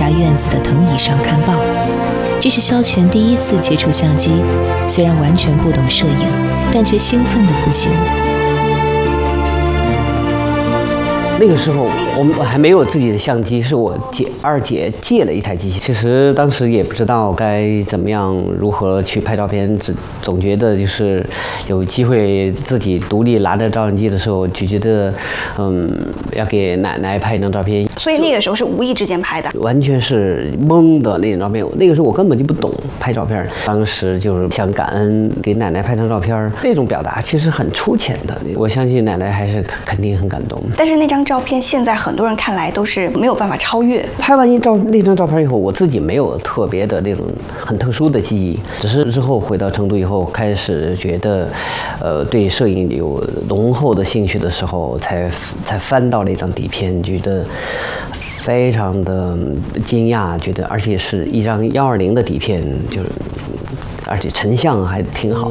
家院子的藤椅上看报。这是萧全第一次接触相机，虽然完全不懂摄影，但却兴奋得不行。 那个时候我还没有自己的相机，是我二姐借了一台机器。其实当时也不知道该怎么样如何去拍照片，总觉得就是有机会自己独立拿着照相机的时候，就觉得要给奶奶拍一张照片。 所以那个时候是无意之间拍的， 完全是懵的那种照片。那个时候我根本就不懂拍照片，当时就是想感恩给奶奶拍张照片，那种表达其实很粗浅的。我相信奶奶还是肯定很感动。 但是那张照片现在很多人看来都是没有办法超越。 拍完那张照片以后，我自己没有特别的那种很特殊的记忆，只是之后回到成都以后，开始觉得，对摄影有浓厚的兴趣的时候，才翻到那张底片，觉得非常的惊讶，觉得而且是一张120的底片，就是而且成像还挺好。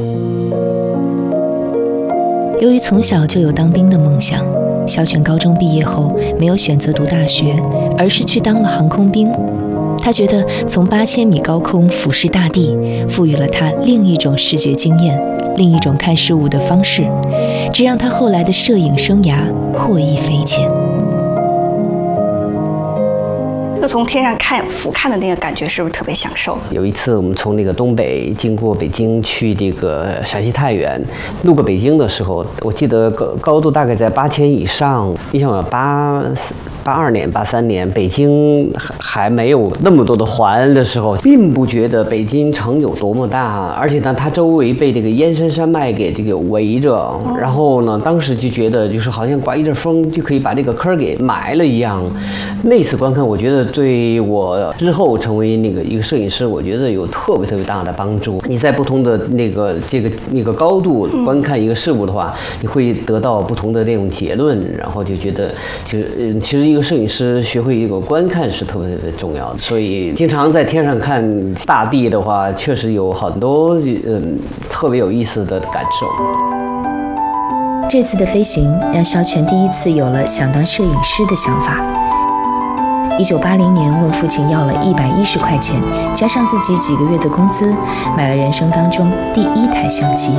由于从小就有当兵的梦想，萧全高中毕业后没有选择读大学，而是去当了航空兵。他觉得从8000米高空俯视大地，赋予了他另一种视觉经验，另一种看事物的方式，这让他后来的摄影生涯获益匪浅。 就从天上俯瞰的那个感觉，是不是特别享受？ 有一次我们从那个东北经过北京去这个陕西太原，路过北京的时候，我记得高度大概在8000以上。你想82年、83年，北京还没有那么多的环的时候，并不觉得北京城有多么大，而且呢，它周围被这个燕山山脉给这个围着，然后呢，当时就觉得就是好像刮一阵风就可以把这个坑给埋了一样。那次观看，我觉得对我日后成为一个摄影师，我觉得有特别大的帮助。你在不同的那个高度观看一个事物的话，你会得到不同的那种结论，然后就觉得其实一个摄影师学会一个观看是特别重要的。所以经常在天上看大地的话，确实有很多特别有意思的感受。 这次的飞行让萧全第一次有了想当摄影师的想法。1980年问父亲要了110块钱，加上自己几个月的工资，买了人生当中第一台相机。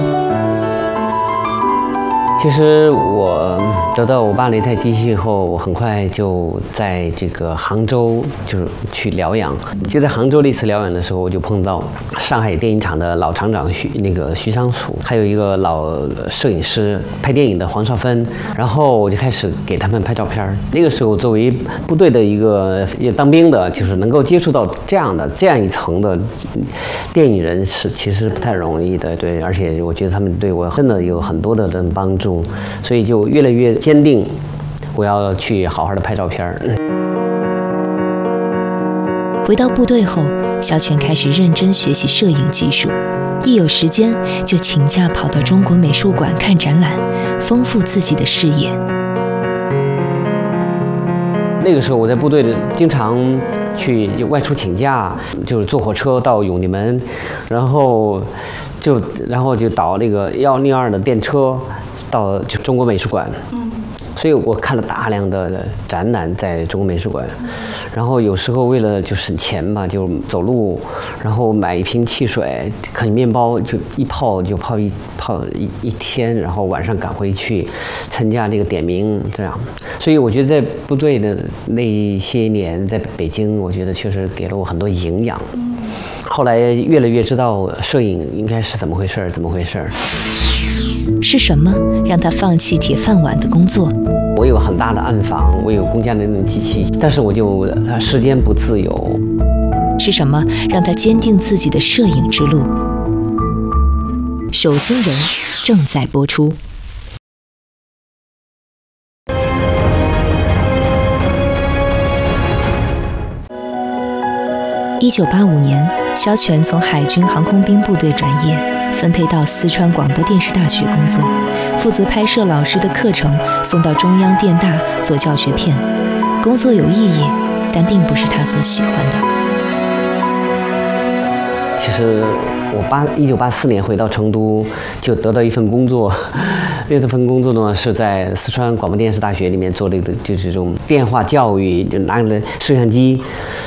其实我得到我爸那台机器以后，我很快就在这个杭州就是去疗养。就在杭州那次疗养的时候，我就碰到上海电影厂的老厂长徐昌楚，还有一个老摄影师拍电影的黄少芬，然后我就开始给他们拍照片。那个时候作为部队的一个当兵的，就是能够接触到这样一层的电影人是其实不太容易的，对，而且我觉得他们对我真的有很多的帮助。所以就越来越坚定，我要去好好的拍照片。 回到部队后，萧全开始认真学习摄影技术，一有时间就请假跑到中国美术馆看展览，丰富自己的视野。 那个时候我在部队里经常去外出请假，就是坐火车到永定门，然后就倒那个102的电车到中国美术馆。所以我看了大量的展览在中国美术馆，然后有时候为了就省钱嘛，就走路，然后买一瓶汽水，啃面包，就一泡一天，然后晚上赶回去参加这个点名，这样。所以我觉得在部队的那些年，在北京，我觉得确实给了我很多营养。后来越来越知道摄影应该是怎么回事。 是什么让他放弃铁饭碗的工作？ 我有很大的暗房，我有公家的那种机器，但是我就时间不自由。 是什么让他坚定自己的摄影之路？守心人正在播出。1985年，萧全从海军航空兵部队转业，分配到四川广播电视大学工作，负责拍摄老师的课程，送到中央电大做教学片。工作有意义，但并不是他所喜欢的。 其实我1984年回到成都，就得到一份工作。那份工作呢是在四川广播电视大学里面做这种电话教育，就拿着摄像机，